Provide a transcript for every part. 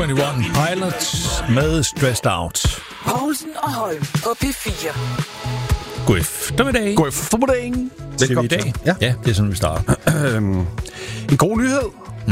21 Pilots med Stressed Out. Poulsen og Holm på P4. God eftermiddag. God eftermiddag. Velkommen til. I dag. Ja, det er sådan, vi starter. En god nyhed.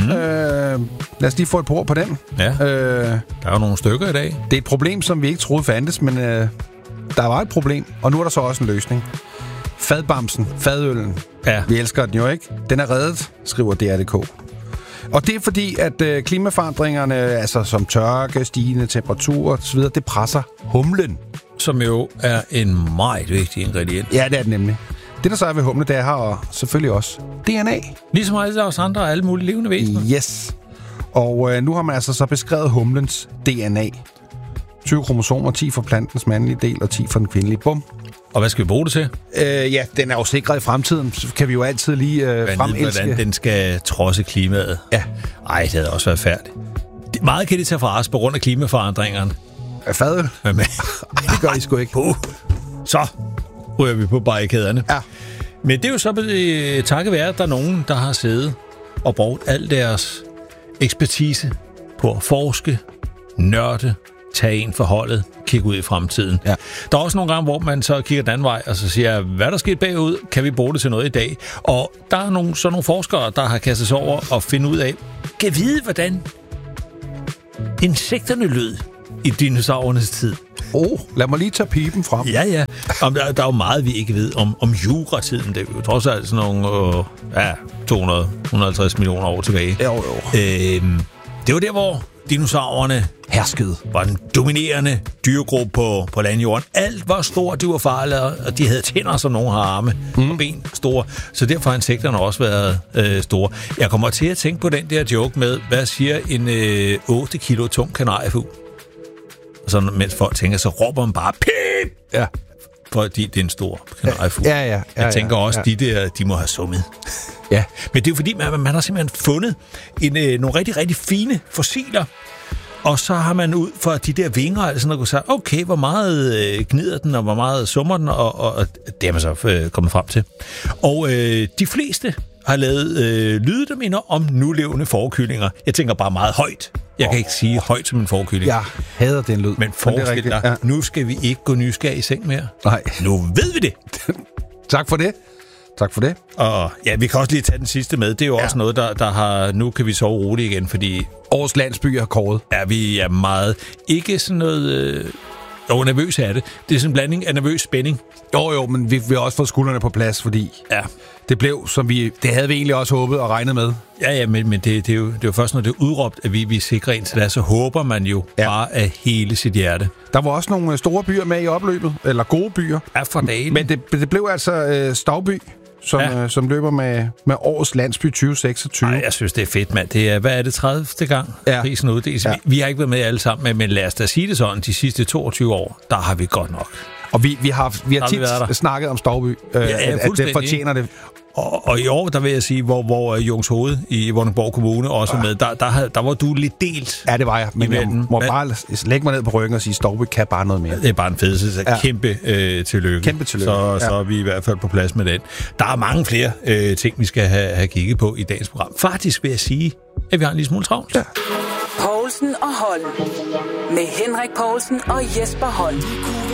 Lad os lige få et par ord på den. Ja. Der er jo nogle stykker i dag. Det er et problem, som vi ikke troede fandtes, men der var et problem, og nu er der så også en løsning. Fadbamsen, fadøllen. Ja. Vi elsker den jo, ikke? Den er reddet, skriver DR.dk. Og det er fordi, at klimaforandringerne, altså som tørke, stigende temperaturer osv., det presser humlen. Som jo er en meget vigtig ingrediens. Ja, det er det nemlig. Det, der så er ved humle, det er her, og selvfølgelig også DNA. Ligesom alle os andre og alle mulige levende væsener. Yes. Og nu har man altså så beskrevet humlens DNA. 20 kromosomer, 10 for plantens mandlige del og 10 for den kvindelige. Bum. Og hvad skal vi bruge det til? Ja, den er jo sikret i fremtiden. Så kan vi jo altid lige fremelske. Hvordan den skal trodse klimaet. Ja. Ej, det havde også været færdigt. Meget kan det tage fra os på grund af klimaforandringerne. Fadøl? Ej, det gør I sgu ikke. Så ryger vi på barrikaderne. Ja. Men det er jo så takket være, at der er nogen, der har siddet og brugt al deres ekspertise på at forske, nørde, tage en for holdet, kigge ud i fremtiden. Ja. Der er også nogle gange, hvor man så kigger den anden vej, og så siger, hvad er der sket bagud? Kan vi bruge det til noget i dag? Og der er nogle forskere, der har kastet sig over og finde ud af, kan vide, hvordan insekterne lød i dinosaurernes tid. Lad mig lige tage pipen frem. Ja. Der er jo meget, vi ikke ved om juratiden. Det er jo trods alt sådan nogle 250 millioner år tilbage. Jo. Det var der, hvor dinosaurerne herskede. Var den dominerende dyregruppe på landjorden. Alt var stort, de var farlige, og de havde tænder, som nogle har arme og ben store. Så derfor har insekterne også været store. Jeg kommer til at tænke på den der joke med, hvad siger en 8 kilo tung kanariefugl? Og så mens folk tænker, så råber man bare pip! Ja. Fordi det er en stor kanariefugl. Ja. Jeg tænker også, de må have summet. Ja. Men det er jo fordi, man har simpelthen fundet nogle rigtig, rigtig fine fossiler. Og så har man ud fra de der vinger, altså noget, kunne sige, okay, hvor meget gnider den, og hvor meget summer den, og det er man så kommet frem til. Og de fleste har lavet lyde, der minder om nulevende fårekyllinger. Jeg tænker bare meget højt. Jeg kan ikke sige højt som en fårekyling. Jeg hader den lyd. Men forestil dig, nu skal vi ikke gå nysgerrig i seng mere. Nej. Nu ved vi det. Tak for det. Og ja, vi kan også lige tage den sidste med. Det er jo også noget, der har... Nu kan vi sove roligt igen, fordi... Årets landsby er kåret. Ja, vi er meget... Ikke sådan noget... nervøs er det. Det er sådan en blanding af nervøs spænding. Jo, men vi har også fået skuldrene på plads, fordi... Ja. Det blev, som det havde vi egentlig også håbet og regnet med. Ja, men det er jo først, når det er udråbt, at vi sikrer ind til det, så håber man jo bare af hele sit hjerte. Der var også nogle store byer med i opløbet, eller gode byer. Ja, for dagen. Men det blev altså Stauby, som løber med årets landsby 2026. Nej, jeg synes, det er fedt, mand. Det er, hvad er det, 30. gang prisen uddeles? Ja. Vi har ikke været med alle sammen, men lad os da sige det sådan, de sidste 22 år, der har vi godt nok. Og vi har tit snakket om Stauby, at det fortjener det. Og i år, der vil jeg sige, hvor Jungshoved i Vordingborg Kommune også med, der var du lidt delt. Ja, det var jeg. Men jeg må bare lægge mig ned på ryggen og sige, Stauby kan bare noget mere. Det er bare en fedelse. Så kæmpe tillykke. Kæmpe tillykke. Så er vi i hvert fald på plads med den. Der er mange flere ting, vi skal have kigget på i dagens program. Faktisk vil jeg sige, at vi har en lille smule travlt. Poulsen og Holm. Med Henrik Poulsen og Jesper Holm.